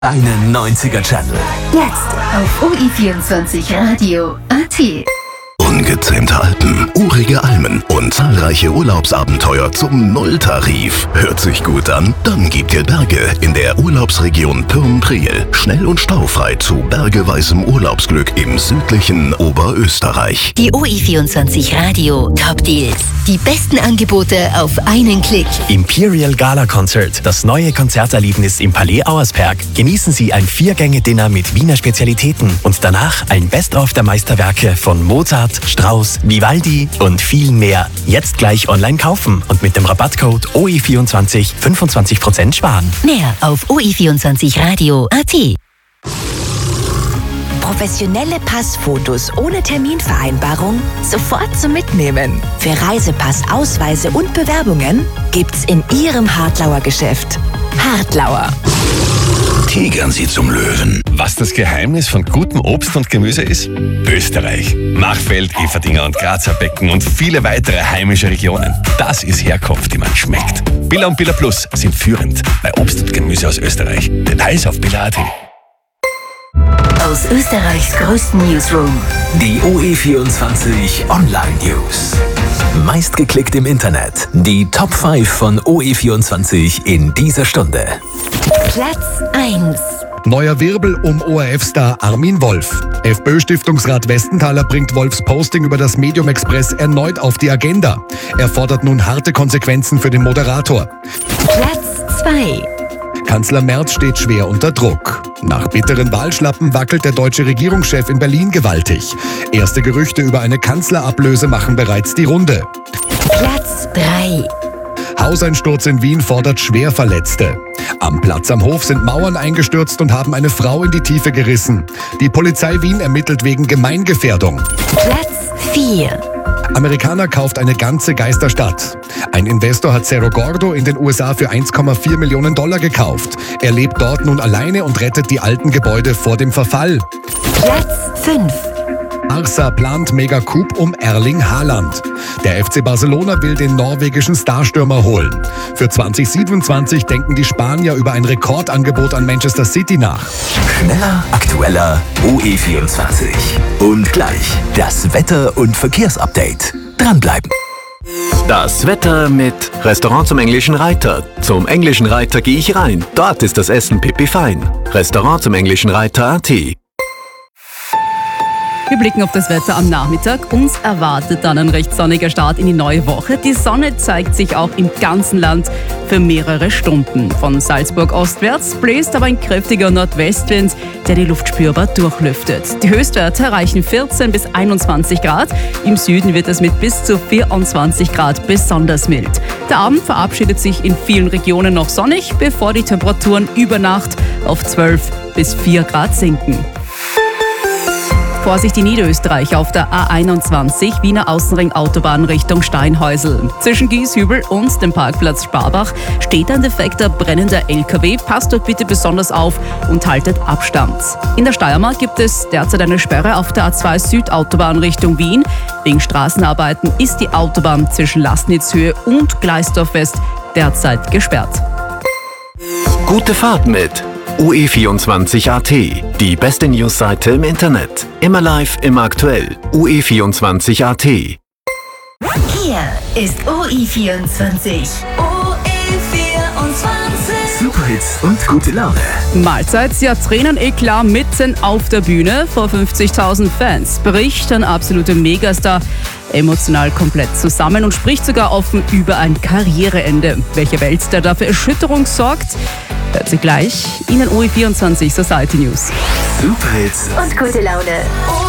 Einen 90er-Channel. Jetzt auf OE24 Radio AT. Ungezähmte Alpen, urige Almen und zahlreiche Urlaubsabenteuer zum Nulltarif. Hört sich gut an? Dann gibt ihr Berge in der Urlaubsregion Pürn-Priel. Schnell und staufrei zu bergeweißem Urlaubsglück im südlichen Oberösterreich. Die OE24 Radio Top Deals. Die besten Angebote auf einen Klick. Imperial Gala Concert, das neue Konzerterlebnis im Palais Auersperg. Genießen Sie ein 4-Gänge-Dinner mit Wiener Spezialitäten und danach ein Best-of der Meisterwerke von Mozart, Strauss, Vivaldi und viel mehr. Jetzt gleich online kaufen und mit dem Rabattcode OE24 25% sparen. Mehr auf OE24Radio.at. Professionelle Passfotos ohne Terminvereinbarung sofort zum Mitnehmen. Für Reisepass, Ausweise und Bewerbungen gibt's in Ihrem Hartlauer Geschäft. Hartlauer. Tigern Sie zum Löwen. Was das Geheimnis von gutem Obst und Gemüse ist? Österreich. Machfeld, Everdinger und Grazer Becken und viele weitere heimische Regionen. Das ist Herkunft, die man schmeckt. Billa und Billa Plus sind führend bei Obst und Gemüse aus Österreich. Details auf billa.at. Aus Österreichs größten Newsroom. Die OE24 Online News. Meistgeklickt im Internet. Die Top 5 von OE24 in dieser Stunde. Platz 1. Neuer Wirbel um ORF-Star Armin Wolf. FPÖ-Stiftungsrat Westenthaler bringt Wolfs Posting über das Medium Express erneut auf die Agenda. Er fordert nun harte Konsequenzen für den Moderator. Platz 2. Kanzler Merz steht schwer unter Druck. Nach bitteren Wahlschlappen wackelt der deutsche Regierungschef in Berlin gewaltig. Erste Gerüchte über eine Kanzlerablöse machen bereits die Runde. Platz 3. Hauseinsturz in Wien fordert Schwerverletzte. Am Platz am Hof sind Mauern eingestürzt und haben eine Frau in die Tiefe gerissen. Die Polizei Wien ermittelt wegen Gemeingefährdung. Platz 4. Amerikaner kauft eine ganze Geisterstadt. Ein Investor hat Cerro Gordo in den USA für 1,4 Millionen Dollar gekauft. Er lebt dort nun alleine und rettet die alten Gebäude vor dem Verfall. Platz 5. Barca plant Mega-Coup um Erling Haaland. Der FC Barcelona will den norwegischen Starstürmer holen. Für 2027 denken die Spanier über ein Rekordangebot an Manchester City nach. Schneller, aktueller, OE24. Und gleich das Wetter- und Verkehrsupdate. Dranbleiben. Das Wetter mit Restaurant zum Englischen Reiter. Zum Englischen Reiter gehe ich rein. Dort ist das Essen pipi fein. Restaurant zum Englischen Reiter.at. Wir blicken auf das Wetter am Nachmittag. Uns erwartet dann ein recht sonniger Start in die neue Woche. Die Sonne zeigt sich auch im ganzen Land für mehrere Stunden. Von Salzburg ostwärts bläst aber ein kräftiger Nordwestwind, der die Luft spürbar durchlüftet. Die Höchstwerte erreichen 14 bis 21 Grad. Im Süden wird es mit bis zu 24 Grad besonders mild. Der Abend verabschiedet sich in vielen Regionen noch sonnig, bevor die Temperaturen über Nacht auf 12 bis 4 Grad sinken. Vorsicht in Niederösterreich auf der A21 Wiener Außenring Autobahn Richtung Steinhäusl. Zwischen Gieshübel und dem Parkplatz Sparbach steht ein defekter brennender LKW. Passt dort bitte besonders auf und haltet Abstand. In der Steiermark gibt es derzeit eine Sperre auf der A2 Südautobahn Richtung Wien. Wegen Straßenarbeiten ist die Autobahn zwischen Lastnitzhöhe und Gleisdorf West derzeit gesperrt. Gute Fahrt mit OE24.at, die beste Newsseite im Internet. Immer live, immer aktuell. OE24.at. Hier ist OE24. Superhits und gute Laune. Mahlzeit, ja, Träneneklat mitten auf der Bühne vor 50.000 Fans. Bricht ein absoluter Megastar emotional komplett zusammen und spricht sogar offen über ein Karriereende. Welche Weltstar da für Erschütterung sorgt, hört sie gleich in den OE24 Society News. Superhits Und gute Laune.